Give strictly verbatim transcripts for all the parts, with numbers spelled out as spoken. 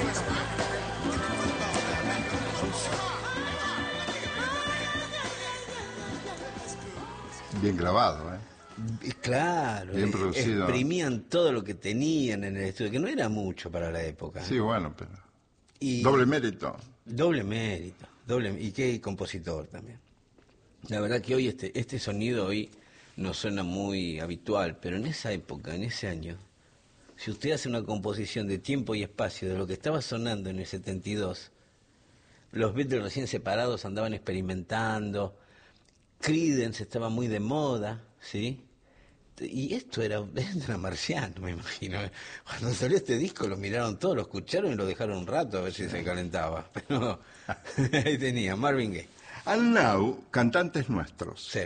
Bien grabado, ¿eh? Claro, bien producido. Exprimían todo lo que tenían en el estudio, que no era mucho para la época. Sí, bueno, pero... Y doble mérito. Doble mérito, doble y qué compositor también. La verdad que hoy este, este sonido hoy no suena muy habitual, pero en esa época, en ese año, si usted hace una composición de tiempo y espacio de lo que estaba sonando en el setenta y dos, los Beatles recién separados andaban experimentando, Creedence estaba muy de moda, ¿sí? Y esto era, era marciano, me imagino. Cuando salió este disco lo miraron todos, lo escucharon y lo dejaron un rato a ver si se calentaba. Pero ahí tenía, Marvin Gaye. And now, cantantes nuestros. Sí.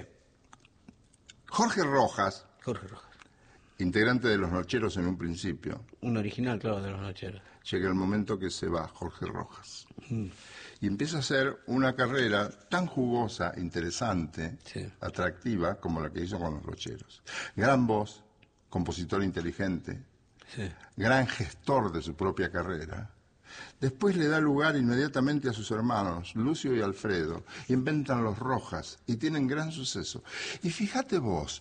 Jorge Rojas, Jorge Rojas. integrante de Los Nocheros en un principio. Un original, claro, de Los Nocheros. Llega el momento que se va Jorge Rojas. Mm. Y empieza a hacer una carrera tan jugosa, interesante, sí. atractiva, como la que hizo con Los Nocheros. Gran voz, compositor inteligente, sí. gran gestor de su propia carrera. Después le da lugar inmediatamente a sus hermanos, Lucio y Alfredo. Inventan Los Rojas y tienen gran suceso. Y fíjate vos,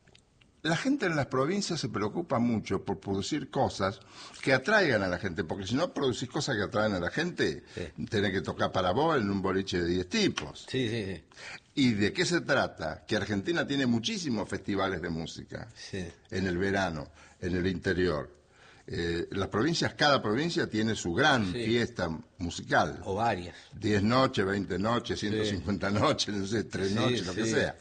la gente en las provincias se preocupa mucho por producir cosas que atraigan a la gente, porque si no producís cosas que atraen a la gente, sí. tenés que tocar para vos en un boliche de diez tipos. Sí, sí, sí. ¿Y de qué se trata? Que Argentina tiene muchísimos festivales de música sí. en el verano, en el interior. Eh, las provincias, cada provincia tiene su gran sí. fiesta musical. O varias. diez noches, veinte noches, ciento cincuenta sí. noches, no sé, tres sí, noches, lo sí. que sea.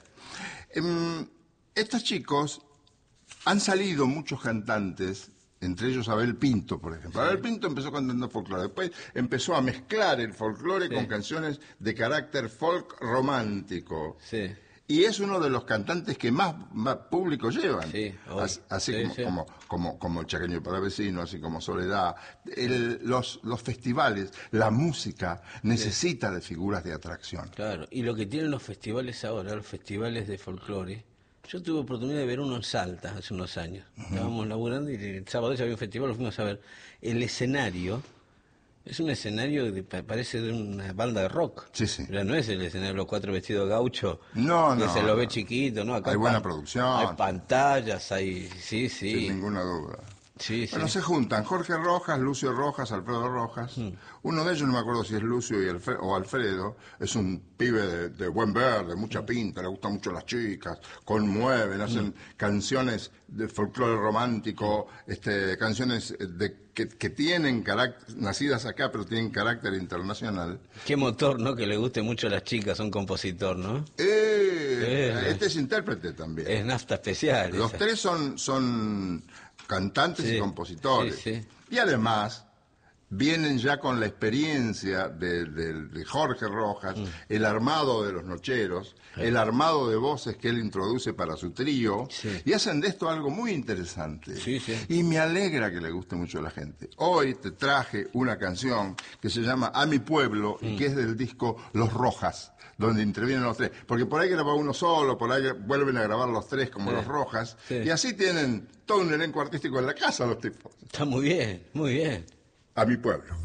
Eh, estos chicos... Han salido muchos cantantes, entre ellos Abel Pinto, por ejemplo. Sí. Abel Pinto empezó cantando folclore, después empezó a mezclar el folclore sí. con canciones de carácter folk romántico. Sí. Y es uno de los cantantes que más, más público llevan. Sí, así así sí, como, sí. Como, como, como el Chaqueño para Vecino, así como Soledad. El, los, los festivales, la música necesita sí. de figuras de atracción. Claro, y lo que tienen los festivales ahora, los festivales de folclore. Yo tuve oportunidad de ver uno en Salta hace unos años. Uh-huh. Estábamos laburando y el sábado ya había un festival, lo fuimos a ver. El escenario es un escenario que parece de una banda de rock. Sí, sí. Pero no es el escenario de los cuatro vestidos gauchos. No, que no. se lo no. ve chiquito, ¿no? Acá hay buena producción. Hay pantallas, hay... Sí, sí. Sin ninguna duda. Sí, bueno, sí. se juntan Jorge Rojas, Lucio Rojas, Alfredo Rojas. Hmm. Uno de ellos, no me acuerdo si es Lucio y Alfredo, o Alfredo, es un pibe de, de buen ver, de mucha pinta, le gustan mucho las chicas, conmueven, hacen hmm. canciones de folclore romántico, este, canciones de, que, que tienen carácter, nacidas acá, pero tienen carácter internacional. Qué motor, ¿no? Que le guste mucho a las chicas, un compositor, ¿no? Eh, eh, este es intérprete también. Es nafta especial. Los esa. tres son... son cantantes sí, y compositores. Sí, sí. Y además vienen ya con la experiencia de, de, de Jorge Rojas, mm. el armado de Los Nocheros, sí. el armado de voces que él introduce para su trío, sí. y hacen de esto algo muy interesante. Sí, sí. Y me alegra que le guste mucho a la gente. Hoy te traje una canción que se llama A mi pueblo, mm. y que es del disco Los Rojas, donde intervienen los tres. Porque por ahí graba uno solo, por ahí vuelven a grabar los tres como sí. Los Rojas, sí. y así tienen todo un elenco artístico en la casa los tipos. Está muy bien, muy bien. A mi pueblo.